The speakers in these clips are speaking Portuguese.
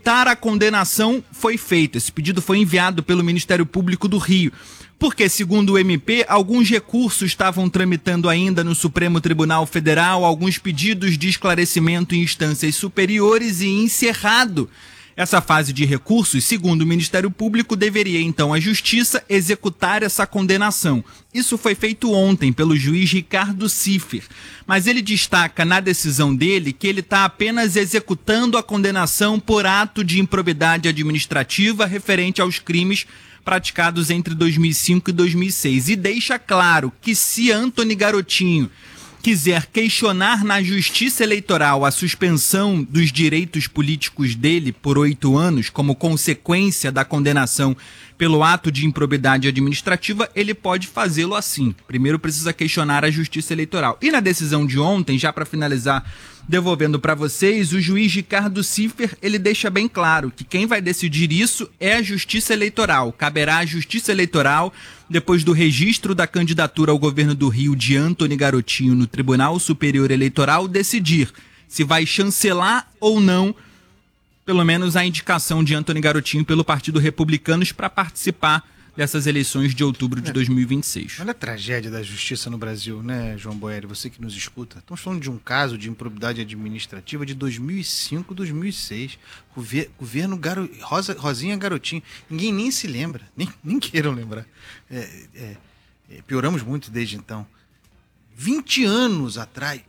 A condenação foi feita. Esse pedido foi enviado pelo Ministério Público do Rio, porque, segundo o MP, alguns recursos estavam tramitando ainda no Supremo Tribunal Federal, alguns pedidos de esclarecimento em instâncias superiores, e encerrado essa fase de recursos, segundo o Ministério Público, deveria então a Justiça executar essa condenação. Isso foi feito ontem pelo juiz Ricardo Ciffer, mas ele destaca na decisão dele que ele está apenas executando a condenação por ato de improbidade administrativa referente aos crimes praticados entre 2005 e 2006, e deixa claro que se Antony Garotinho quiser questionar na Justiça Eleitoral a suspensão dos direitos políticos dele por 8 anos, como consequência da condenação pelo ato de improbidade administrativa, ele pode fazê-lo assim. Primeiro precisa questionar a Justiça Eleitoral. E na decisão de ontem, já para finalizar, devolvendo para vocês, o juiz Ricardo Ciffer, ele deixa bem claro que quem vai decidir isso é a Justiça Eleitoral. Caberá à Justiça Eleitoral, depois do registro da candidatura ao governo do Rio de Antony Garotinho no Tribunal Superior Eleitoral, decidir se vai chancelar ou não, pelo menos, a indicação de Antony Garotinho pelo Partido Republicanos para participar dessas eleições de outubro de 2026. Olha a tragédia da justiça no Brasil, né, João Boeri? Você que nos escuta. Estamos falando de um caso de improbidade administrativa de 2005, 2006. Governo Rosinha Garotinho. Ninguém nem se lembra, nem queiram lembrar. Pioramos muito desde então. 20 anos atrás.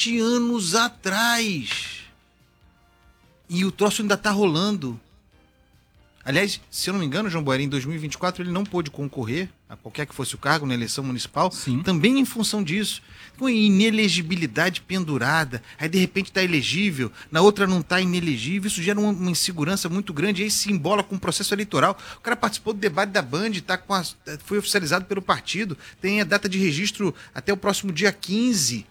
E o troço ainda está rolando. Aliás, se eu não me engano, João Boeri, em 2024 ele não pôde concorrer a qualquer que fosse o cargo na eleição municipal. Sim. Também em função disso. Com inelegibilidade pendurada, aí de repente está elegível, na outra não está inelegível, isso gera uma insegurança muito grande, aí se embola com o processo eleitoral. O cara participou do debate da Band, foi oficializado pelo partido, tem a data de registro até o próximo dia 15.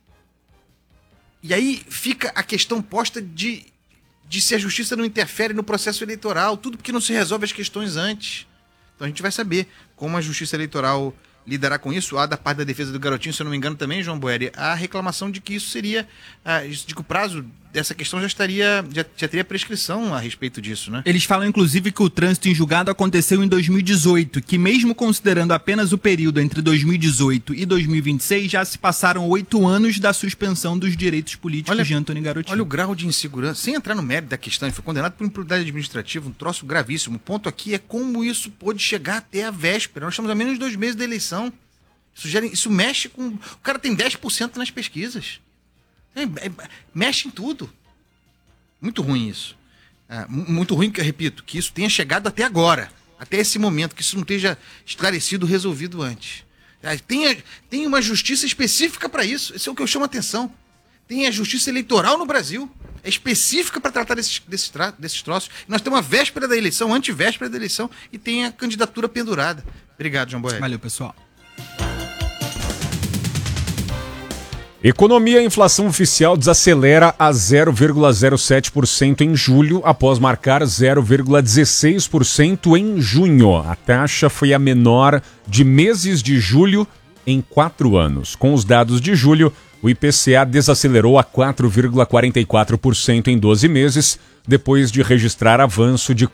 E aí fica a questão posta de se a justiça não interfere no processo eleitoral, tudo porque não se resolve as questões antes. Então a gente vai saber como a justiça eleitoral lidará com isso. Há da parte da defesa do Garotinho, se eu não me engano também, João Boeri, a reclamação de que isso seria, de que o prazo dessa questão já teria prescrição a respeito disso, né? Eles falam, inclusive, que o trânsito em julgado aconteceu em 2018, que mesmo considerando apenas o período entre 2018 e 2026, já se passaram 8 anos da suspensão dos direitos políticos de Antony Garotinho. Olha o grau de insegurança, sem entrar no mérito da questão, ele foi condenado por improbidade administrativa, um troço gravíssimo. O ponto aqui é como isso pôde chegar até a véspera. Nós estamos a menos de 2 meses da eleição. Isso mexe com... O cara tem 10% nas pesquisas. Mexe em tudo. Muito ruim isso. Muito ruim, que eu repito, que isso tenha chegado até agora, até esse momento, que isso não esteja esclarecido, resolvido antes. Tem uma justiça específica para isso. Isso é o que eu chamo a atenção. Tem a justiça eleitoral no Brasil. É específica para tratar desses troços. Nós temos a véspera da eleição, antivéspera da eleição, e tem a candidatura pendurada. Obrigado, João Boeri. Valeu, pessoal. Economia e inflação oficial desacelera a 0,07% em julho, após marcar 0,16% em junho. A taxa foi a menor de meses de julho em 4 anos. Com os dados de julho, o IPCA desacelerou a 4,44% em 12 meses, depois de registrar avanço de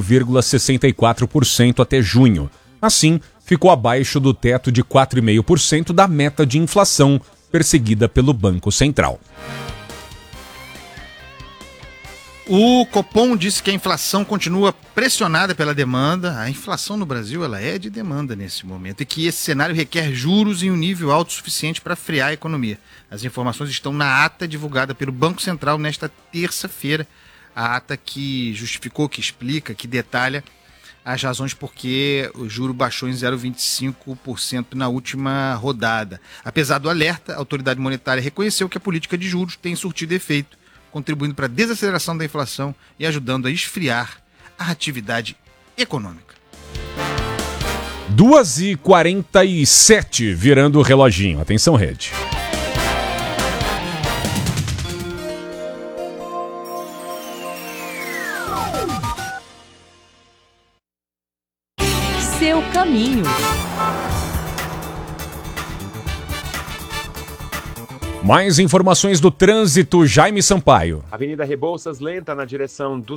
4,64% até junho. Assim, ficou abaixo do teto de 4,5% da meta de inflação perseguida pelo Banco Central. O Copom disse que a inflação continua pressionada pela demanda. A inflação no Brasil ela é de demanda nesse momento e que esse cenário requer juros em um nível alto suficiente para frear a economia. As informações estão na ata divulgada pelo Banco Central nesta terça-feira. A ata que justificou, que explica, que detalha as razões por que o juro baixou em 0,25% na última rodada. Apesar do alerta, a autoridade monetária reconheceu que a política de juros tem surtido efeito, contribuindo para a desaceleração da inflação e ajudando a esfriar a atividade econômica. 2h47, virando o reloginho. Atenção, Rede. Seu caminho. Mais informações do trânsito, Jaime Sampaio. Avenida Rebouças lenta na direção do